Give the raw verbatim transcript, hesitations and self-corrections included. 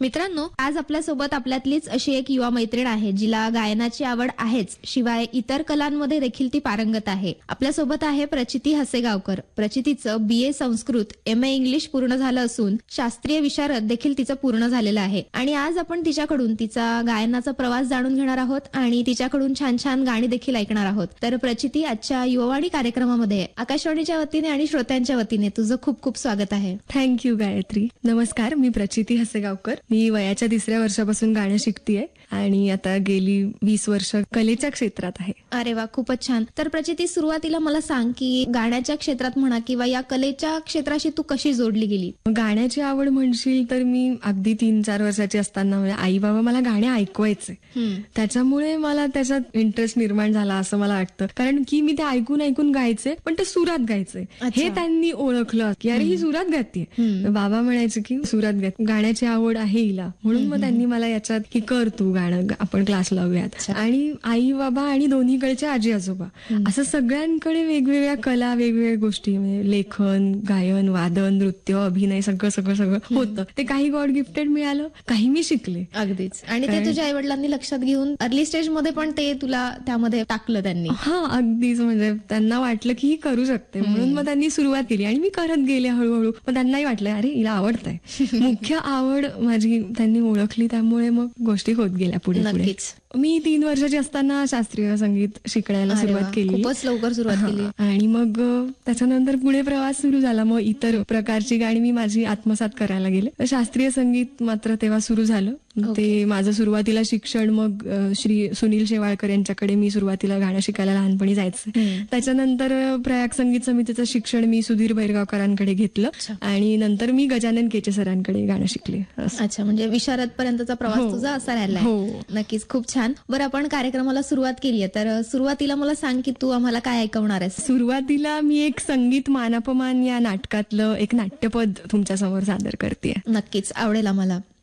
मित्रांनो, आज आपल्यासोबत आपल्यातलीच अशी एक युवा मैत्रीण आहे जिला गायनाची आवड आहेच, शिवाय इतर कलांमध्ये देखील ती पारंगत आहे. आपल्यासोबत आहे प्रचिती हसेगावकर. प्रचितीचं बी ए संस्कृत, एम ए इंग्लिश पूर्ण झालं असून शास्त्रीय विशारद देखील तिचं पूर्ण झालेलं आहे. आणि आज आपण तिच्याकडून तिचा गायनाचा प्रवास जाणून घेणार आहोत आणि तिच्याकडून छान छान गाणी देखील ऐकणार आहोत. तर प्रचिती, आजच्या युवावाणी कार्यक्रमामध्ये आकाशवाणीच्या वतीने आणि श्रोत्यांच्या वतीने तुझं खूप खूप स्वागत आहे. थँक्यू गायत्री. नमस्कार, मी प्रचिती हसेगावकर. मी वयाच्या तिसऱ्या वर्षापासून गाणं शिकतेय आणि आता गेली वीस वर्ष कलेच्या क्षेत्रात आहे. अरे वा, खूपच छान. तर प्रचिती, सुरुवातीला मला सांग की गाण्याच्या क्षेत्रात म्हणा किंवा या कलेच्या क्षेत्राशी तू कशी जोडली गेली? गाण्याची आवड म्हणशील तर मी अगदी तीन चार वर्षाची असताना आई बाबा मला गाणे ऐकवायचे, त्याच्यामुळे मला त्याच्यात इंटरेस्ट निर्माण झाला असं मला वाटतं. कारण की मी ते ऐकून ऐकून गायचे, पण ते सुरात गायचे. हे त्यांनी ओळखलं की अरे ही सुरात गाते. बाबा म्हणायचे की सुरात गाते, गाण्याची आवड आहे हिला, म्हणून मग त्यांनी मला याच्यात की कर तू गाणं, आपण क्लास लावूयात. आणि आई बाबा आणि दोन्हीकडचे आजी आजोबा असं सगळ्यांकडे वेगवेगळ्या कला, वेगवेगळ्या गोष्टी म्हणजे लेखन, गायन, वादन, नृत्य, अभिनय सगळं सगळं सगळं होतं. ते काही गॉड गिफ्टेड मिळालं, काही मी शिकले. अगदीच. आणि ते तुझ्या आई वडिलांनी लक्षात घेऊन अर्ली स्टेज मध्ये पण ते तुला त्यामध्ये टाकलं त्यांनी? हा, अगदीच. म्हणजे त्यांना वाटलं की ही करू शकते, म्हणून मग त्यांनी सुरुवात केली आणि मी करत गेले हळूहळू. मग त्यांनाही वाटलं अरे हिला आवडतंय. मुख्य आवड माझी त्यांनी ओळखली, त्यामुळे मग गोष्टी होत गेल्या पुढे पुढे. मी तीन वर्षाची असताना शास्त्रीय संगीत शिकायला सुरुवात केली. खूपच लवकर सुरुवात केली. आणि मग त्याच्यानंतर पुढे प्रवास सुरू झाला. मग इतर प्रकारची गाणी मी माझी आत्मसात करायला गेले. शास्त्रीय संगीत मात्र तेव्हा सुरू झालं. ते माझं सुरुवातीला शिक्षण मग श्री सुनील शेवाळकर यांच्याकडे मी सुरुवातीला गाणं शिकायला लहानपणी जायचं. त्याच्यानंतर प्रयाग संगीत समितीचं शिक्षण मी सुधीर बैरगावकरांकडे घेतलं आणि नंतर मी गजानन केचे सरांकडे गाणं शिकले. अच्छा, म्हणजे विशारद पर्यंतचा प्रवास तुझा असा राहिला? हो, नक्कीच. खूप छान. बरं, आपण कार्यक्रमाला सुरुवात केली आहे, तर सुरुवातीला मला सांग की तू आम्हाला काय ऐकवणार आहेस? सुरुवातीला मी एक संगीत मानापमान या नाटकातलं एक नाट्यपद तुमच्या समोर सादर करते. नक्कीच आवडेल आम्हाला.